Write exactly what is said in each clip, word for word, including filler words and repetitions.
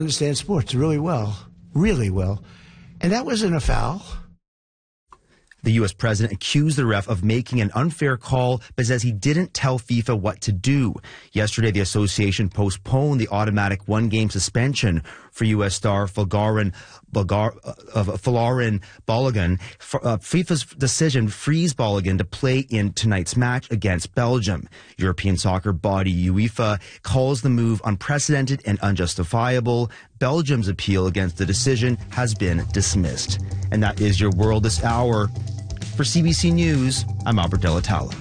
Understand sports really well, really well. And that wasn't a foul. The U S president accused the ref of making an unfair call, but says he didn't tell FIFA what to do. Yesterday, the association postponed the automatic one-game suspension for U S star Folarin Bulgar, uh, Folarin Balogun. Uh, FIFA's decision frees Balogun to play in tonight's match against Belgium. European soccer body UEFA calls the move unprecedented and unjustifiable. Belgium's appeal against the decision has been dismissed. And that is your world this hour. For C B C News, I'm Albert Delatala.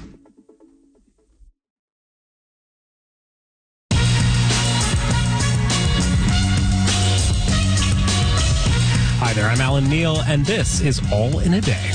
Hi there, I'm Alan Neal, and this is All in a Day.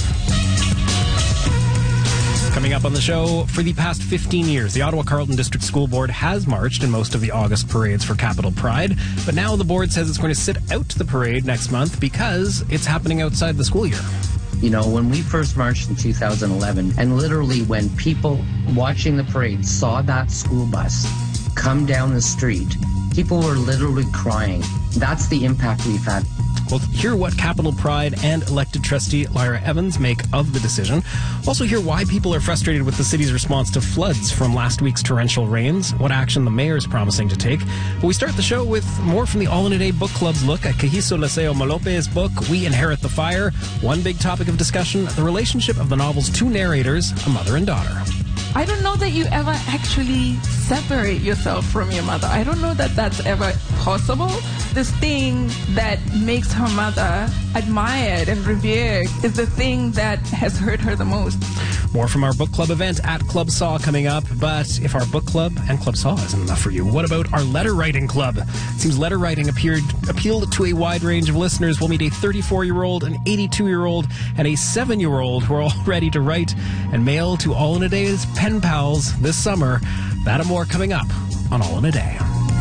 Coming up on the show, for the past fifteen years, the Ottawa Carleton District School Board has marched in most of the August parades for Capital Pride, but now the board says it's going to sit out the parade next month because it's happening outside the school year. You know, when we first marched in two thousand eleven, and literally when people watching the parade saw that school bus come down the street, people were literally crying. That's the impact we've had. We'll hear what Capital Pride and elected trustee Lyra Evans make of the decision. Also hear why people are frustrated with the city's response to floods from last week's torrential rains, what action the mayor is promising to take. But we start the show with more from the All in a Day Book Club's look at Kahiso Laseo Malope's book, We Inherit the Fire. One big topic of discussion, the relationship of the novel's two narrators, a mother and daughter. I don't know that you ever actually separate yourself from your mother. I don't know that that's ever possible. This thing that makes her mother admired and revered is the thing that has hurt her the most. More from our book club event at Club Saw coming up. But if our book club and Club Saw isn't enough for you, what about our letter writing club? It seems letter writing appeared appealed to a wide range of listeners. We'll meet a thirty-four-year-old, an eighty-two-year-old, and a seven-year-old who are all ready to write and mail to All in a Day's pen pals this summer. That and more coming up on All in a Day.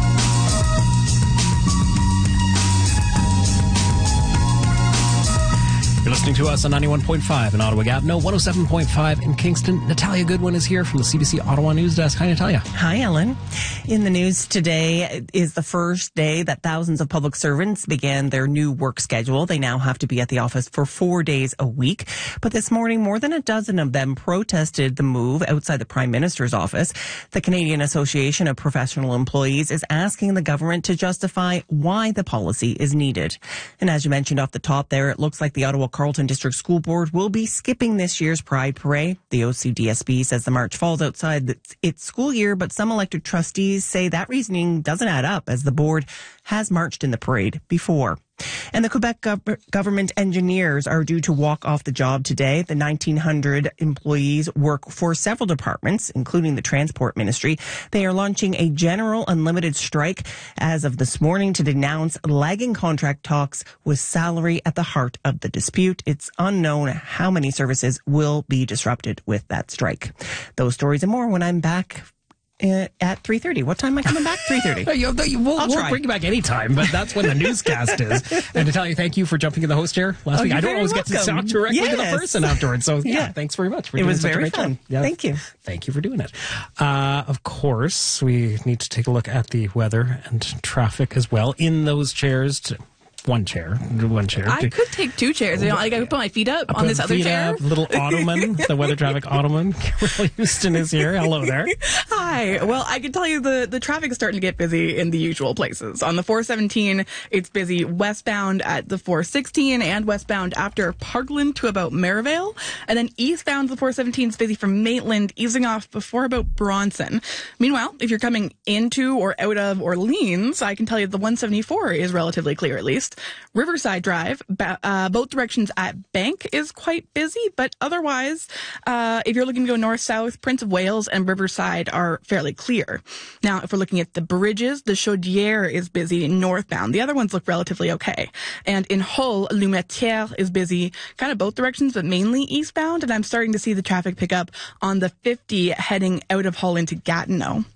You're listening to us on ninety-one point five in Ottawa Gatineau, one oh seven point five in Kingston. Natalia Goodwin is here from the C B C Ottawa News Desk. Hi, Natalia. Hi, Ellen. In the news today is the first day that thousands of public servants began their new work schedule. They now have to be at the office for four days a week. But this morning, more than a dozen of them protested the move outside the Prime Minister's office. The Canadian Association of Professional Employees is asking the government to justify why the policy is needed. And as you mentioned off the top there, it looks like the Ottawa Carleton District School Board will be skipping this year's Pride Parade. The O C D S B says the march falls outside its school year, but some elected trustees say that reasoning doesn't add up as the board has marched in the parade before. And the Quebec gov- government engineers are due to walk off the job today. The nineteen hundred employees work for several departments, including the Transport Ministry. They are launching a general unlimited strike as of this morning to denounce lagging contract talks with salary at the heart of the dispute. It's unknown how many services will be disrupted with that strike. Those stories and more when I'm back Uh, at three thirty. What time am I coming back? three thirty. we'll we'll bring you back anytime, but that's when the newscast is. And Natalia, thank you for jumping in the host chair last oh, week. I don't very always welcome. get to talk directly yes. to the person afterwards. So, yeah, yeah. thanks very much. For it doing was such very a great fun. Job. Yeah. Thank you. Thank you for doing it. Uh, of course, we need to take a look at the weather and traffic as well in those chairs. To, One chair, one chair. I could take two chairs. You know, like I could put my feet up on this other chair. Up, little ottoman, the weather traffic ottoman. Carol Houston is here. Hello there. Hi. Well, I can tell you the, the traffic is starting to get busy in the usual places. On the four seventeen, it's busy westbound at the four sixteen and westbound after Parkland to about Merivale. And then eastbound the four seventeen is busy from Maitland, easing off before about Bronson. Meanwhile, if you're coming into or out of Orleans, I can tell you the one seventy-four is relatively clear at least. Riverside Drive, uh, both directions at Bank is quite busy, but otherwise, uh, if you're looking to go north-south, Prince of Wales and Riverside are fairly clear. Now, if we're looking at the bridges, the Chaudière is busy northbound. The other ones look relatively okay. And in Hull, Lumetière is busy kind of both directions, but mainly eastbound. And I'm starting to see the traffic pick up on the fifty heading out of Hull into Gatineau.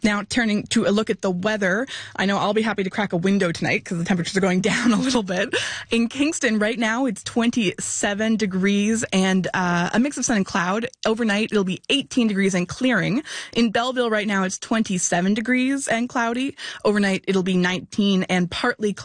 Now, turning to a look at the weather, I know I'll be happy to crack a window tonight because the temperatures are going down a little bit. In Kingston right now, it's twenty-seven degrees and uh, a mix of sun and cloud. Overnight, it'll be eighteen degrees and clearing. In Belleville right now, it's twenty-seven degrees and cloudy. Overnight, it'll be nineteen and partly cloudy.